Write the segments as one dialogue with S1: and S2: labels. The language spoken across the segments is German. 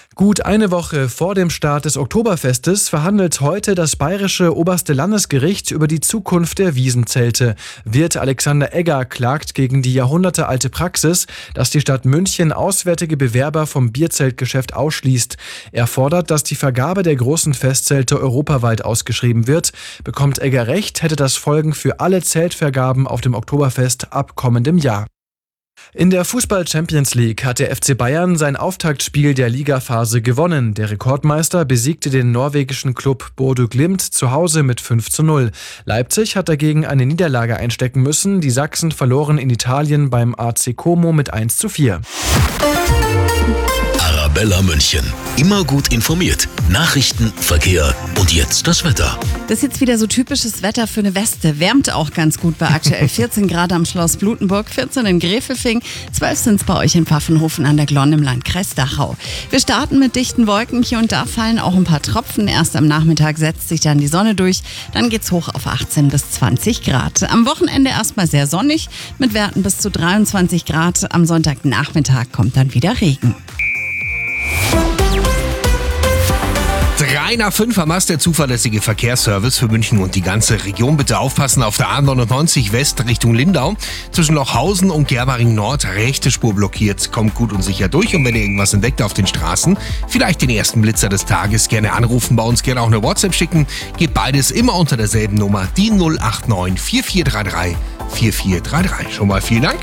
S1: Gut eine Woche vor dem Start des Oktoberfestes verhandelt heute das Bayerische Oberste Landesgericht über die Zukunft der Wiesenzelte. Wirt Alexander Egger klagt gegen die jahrhundertealte Praxis, dass die Stadt München auswärtige Bewerber vom Bierzeltgeschäft ausschließt. Er fordert, dass die Vergabe der großen Festzelte europaweit ausgeschrieben wird. Bekommt Egger recht, hätte das Folgen für alle Zeltvergaben auf dem Oktoberfest ab kommendem Jahr. In der Fußball-Champions League hat der FC Bayern sein Auftaktspiel der Ligaphase gewonnen. Der Rekordmeister besiegte den norwegischen Klub Bodø Glimt zu Hause mit 5:0. Leipzig hat dagegen eine Niederlage einstecken müssen. Die Sachsen verloren in Italien beim AC Como mit 1:4.
S2: Arabella München. Immer gut informiert. Nachrichten, Verkehr und jetzt das Wetter.
S3: Das ist jetzt wieder so typisches Wetter für eine Weste. Wärmt auch ganz gut bei aktuell 14 Grad am Schloss Blutenburg, 14 in Gräfelfing, 12 sind es bei euch in Pfaffenhofen an der Glonn im Landkreis Dachau. Wir starten mit dichten Wolken. Hier und da fallen auch ein paar Tropfen. Erst am Nachmittag setzt sich dann die Sonne durch. Dann geht's hoch auf 18 bis 20 Grad. Am Wochenende erstmal sehr sonnig mit Werten bis zu 23 Grad. Am Sonntagnachmittag kommt dann wieder Regen.
S4: 3 nach 5 am Ast der zuverlässige Verkehrsservice für München und die ganze Region. Bitte aufpassen auf der A99 West Richtung Lindau. Zwischen Lochhausen und Germering Nord rechte Spur blockiert. Kommt gut und sicher durch. Und wenn ihr irgendwas entdeckt auf den Straßen, vielleicht den ersten Blitzer des Tages, gerne anrufen, bei uns gerne auch eine WhatsApp schicken. Geht beides immer unter derselben Nummer, die 089 4433 4433. Schon mal vielen Dank.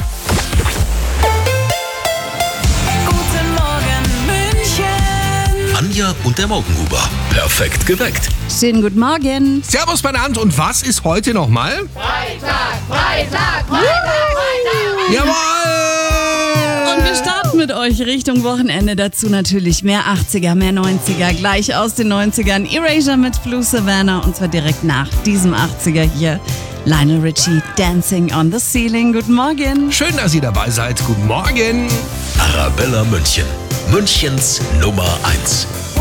S2: Anja und der Morgenhuber. Perfekt geweckt.
S3: Schönen guten Morgen.
S4: Servus meine Hand. Und was ist heute nochmal?
S5: Freitag!
S4: Jawohl!
S3: Und wir starten mit euch Richtung Wochenende. Dazu natürlich mehr 80er, mehr 90er. Gleich aus den 90ern. Erasure mit Blue Savannah. Und zwar direkt nach diesem 80er hier. Lionel Richie, Dancing on the Ceiling. Guten Morgen.
S4: Schön, dass ihr dabei seid. Guten Morgen.
S2: Arabella München. Münchens Nummer 1.